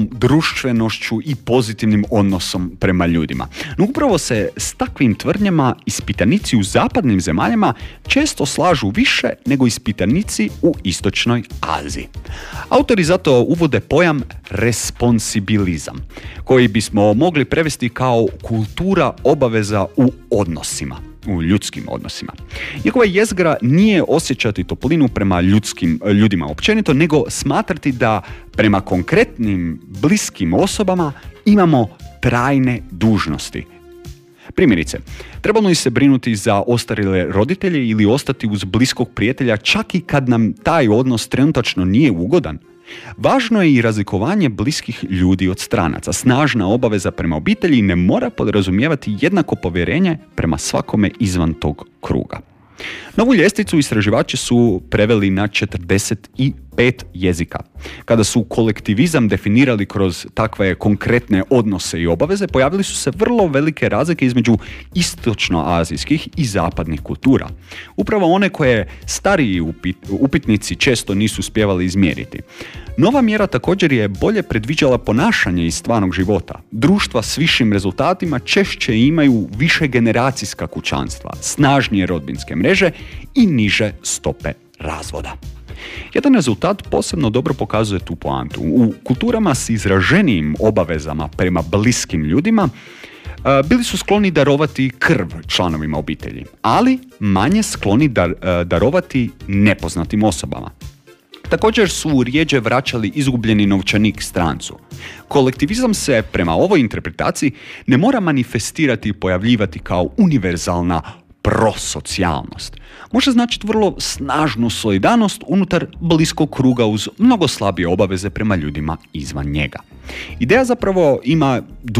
zdravom društvenošću i pozitivnim odnosom prema ljudima. No upravo se s takvim tvrdnjama ispitanici u zapadnim zemaljama često slažu više nego ispitanici u istočnoj Aziji. Autori zato uvode pojam responsibilizam, koji bismo mogli prevesti kao kultura obaveza u odnosima, u ljudskim odnosima. Njegova jezgra nije osjećati toplinu prema ljudima općenito, nego smatrati da prema konkretnim bliskim osobama imamo trajne dužnosti. Primjerice, trebamo li se brinuti za ostarile roditelje ili ostati uz bliskog prijatelja čak i kad nam taj odnos trenutačno nije ugodan? Važno je i razlikovanje bliskih ljudi od stranaca. Snažna obaveza prema obitelji ne mora podrazumijevati jednako povjerenje prema svakome izvan tog kruga. Novu ljestvicu istraživači su preveli na 45 jezika. Kada su kolektivizam definirali kroz takve konkretne odnose i obaveze, pojavili su se vrlo velike razlike između istočnoazijskih i zapadnih kultura. Upravo one koje stariji upitnici često nisu uspijevali izmjeriti. Nova mjera također je bolje predviđala ponašanje iz stvarnog života. Društva s višim rezultatima češće imaju više generacijska kućanstva, snažnije rodbinske mreže i niže stope razvoda. Jedan rezultat posebno dobro pokazuje tu poantu. U kulturama s izraženijim obavezama prema bliskim ljudima bili su skloni darovati krv članovima obitelji, ali manje skloni darovati nepoznatim osobama. Također su rijeđe vraćali izgubljeni novčanik strancu. Kolektivizam se, prema ovoj interpretaciji, ne mora manifestirati i pojavljivati kao univerzalna prosocijalnost. Može značiti vrlo snažnu solidarnost unutar bliskog kruga uz mnogo slabije obaveze prema ljudima izvan njega. Ideja zapravo ima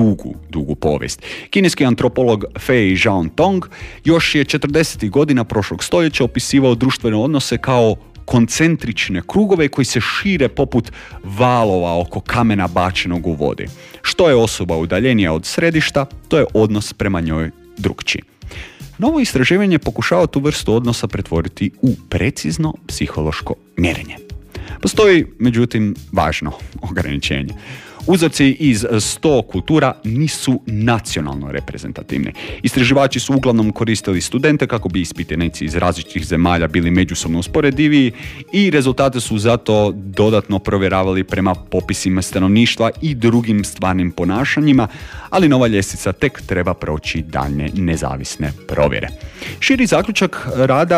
dugu povijest. Kineski antropolog Fei Zhaotong još je 40. godina prošlog stoljeća opisivao društvene odnose kao koncentrične krugove koji se šire poput valova oko kamena bačenog u vodi. Što je osoba udaljenija od središta, to je odnos prema njoj drukčiji. Novo istraživanje pokušava tu vrstu odnosa pretvoriti u precizno psihološko mjerenje. Postoji, međutim, važno ograničenje. Uzorci iz 100 kultura nisu nacionalno reprezentativni. Istraživači su uglavnom koristili studente kako bi ispitanici iz različitih zemalja bili međusobno usporediviji i rezultate su zato dodatno provjeravali prema popisima stanovništva i drugim stvarnim ponašanjima, ali nova ljestvica tek treba proći daljnje nezavisne provjere. Širi zaključak rada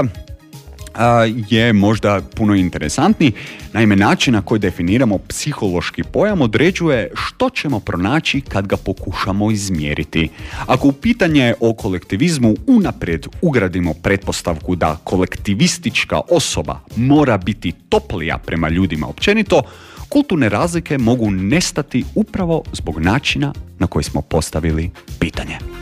je možda puno interesantniji. Naime, način na koji definiramo psihološki pojam određuje što ćemo pronaći kad ga pokušamo izmjeriti. Ako u pitanje o kolektivizmu unaprijed ugradimo pretpostavku da kolektivistička osoba mora biti toplija prema ljudima općenito, kulturne razlike mogu nestati upravo zbog načina na koji smo postavili pitanje.